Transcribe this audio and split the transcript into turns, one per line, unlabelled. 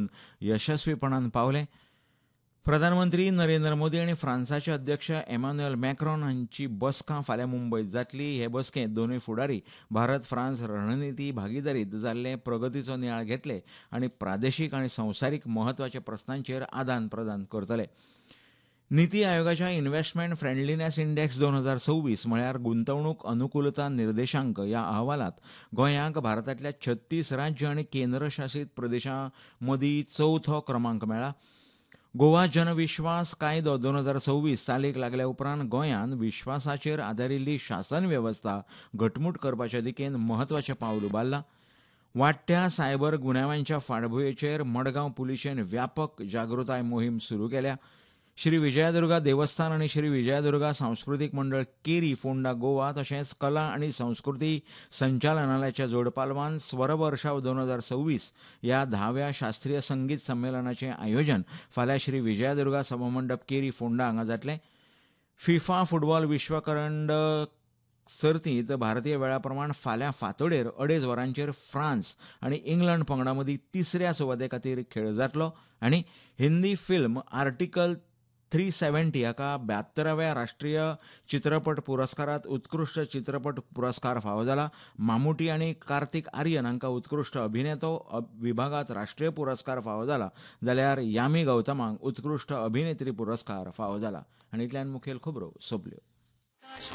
करून यशस्वीपणान पावले. प्रधानमंत्री नरेंद्र मोदी आनी फ्रांसाचे अध्यक्ष एमॅन्युएल मॅक्रोन हांची बसका फाल्यां मुंबयत जातली. हे बसकेंत दोनूय फुडारी भारत फ्रांस रणनीती भागीदारीत जाल्ले प्रगतीचो नियाळ घेतले आनी प्रादेशीक आनी संवसारीक म्हत्वाच्या प्रस्नांचेर आदान प्रदान करतले. निती आयोगाच्या इन्व्हेस्टमेंट फ्रेंडलीनेस इंडेक्स 2026 म्हळ्यार गुंतवणूक अनुकूलता निर्देशांक ह्या अहवालांत गोंयांक भारतांतल्या 36 राज्य आनी केंद्रशासीत प्रदेशां मदीं चवथो क्रमांक मेळ्ळा. गोवा जनविश्वास कायदो 2026 चालीक लागल्या उपरांत गोंयान विश्वासाचेर आदारिल्ली शासन वेवस्था घटमूट करपाचे दिकेन म्हत्वाचें पावल उबारलां. वाडट्या सायबर गुन्यांवांच्या फाटभुंयेचेर मडगांव पुलिशेन व्यापक जागृताय मोहीम सुरू केल्या. श्री विजयादुर्गा देवस्थान आनी श्री विजयादुर्गा सांस्कृतीक मंडळ केरी फोंडा गोवा तशेंच कला आनी संस्कृती संचालनालयाच्या जोडपालवान स्वर वर्षाव 2026 ह्या 10व्या शास्त्रीय संगीत संमेलनाचें आयोजन फाल्यां श्री विजयादुर्गा सभामंडप केरी फोंडा हांगा जातलें. फिफा फुटबॉल विश्वकरंड सर्तींत भारतीय वेळा प्रमाण फाल्यां फांतोडेर 2.5 वरांचेर फ्रांस आनी इंग्लंड पंगडा मदीं तिसऱ्या सुवाते खातीर खेळ जातलो आनी हिंदी फिल्म आर्टिकल 370 हाका 72व्या राष्ट्रीय चित्रपट पुरस्कारांत उत्कृश्ट चित्रपट पुरस्कार फावो जाला. मामुटी आनी कार्तिक आर्यन हांकां उत्कृश्ट अभिनेतो विभागांत राष्ट्रीय पुरस्कार फावो जाला जाल्यार यामी गौतमाक उत्कृश्ट अभिनेत्री पुरस्कार फावो जाला. आनी इतल्यान मुखेल खबरो सोंपल्यो.